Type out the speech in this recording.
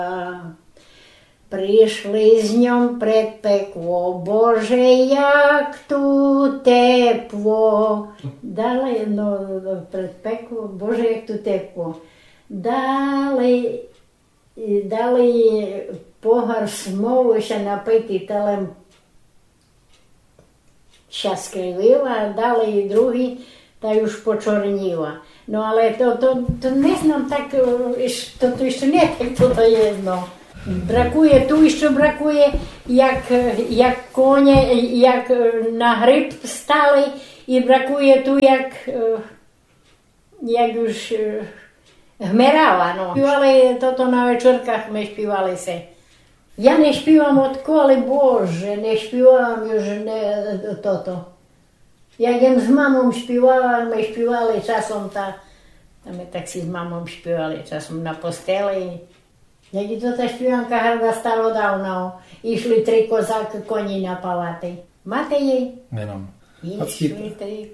Prišli s ňom pred peklo, Bože, jak tu teplo. Dali, pred peklo, Bože, jak tu teplo. Dali pohár smolu sa napitý telem sa skrivila, dali druhý, tá už počornila. No ale to neznám tak, to ešte nie tak toto je, no. Brakuje, tu ešte brakuje, jak kone, jak na hryb stali i brakuje tu, jak už hmerala, no. Špívali toto na večerkách, my špívali sa. Ja nešpívam od koli, Bože, nešpívam už toto. Ja idem s mamom špívala, my špívali časom tam tak si s mamom špívali časom na posteli. Jak je to tá špívanka hrda starodávno. Išli 3 kozáky koní na palaty. Máte jej? Nemám. Išli 3